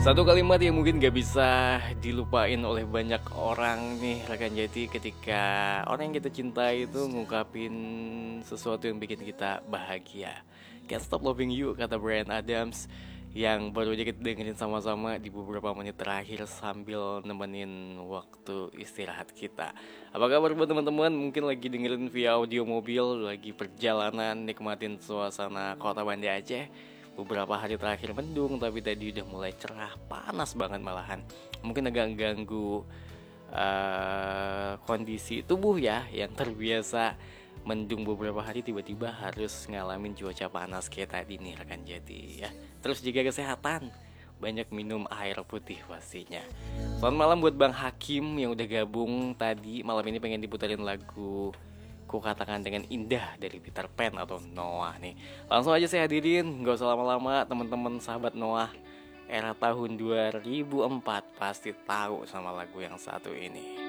Satu kalimat yang mungkin gak bisa dilupain oleh banyak orang nih rekan Jati, ketika orang yang kita cintai itu ngungkapin sesuatu yang bikin kita bahagia. Can't Stop Loving You, kata Bryan Adams, yang baru aja kita dengerin sama-sama di beberapa menit terakhir sambil nemenin waktu istirahat kita. Apa kabar buat teman-teman? Mungkin lagi dengerin via audio mobil, lagi perjalanan nikmatin suasana kota Banda Aceh. Beberapa hari terakhir mendung, tapi tadi udah mulai cerah, panas banget malahan. Mungkin agak ganggu kondisi tubuh ya, yang terbiasa mendung beberapa hari tiba-tiba harus ngalamin cuaca panas kayak tadi nih rekan Jati ya. Terus jaga kesehatan, banyak minum air putih pastinya. Selamat malam buat Bang Hakim yang udah gabung tadi. Malam ini pengen diputarin lagu Ku Katakan Dengan Indah dari Peter Pan atau Noah nih. Langsung aja saya hadirin, gak usah lama-lama. Teman-teman sahabat Noah era tahun 2004 pasti tahu sama lagu yang satu ini.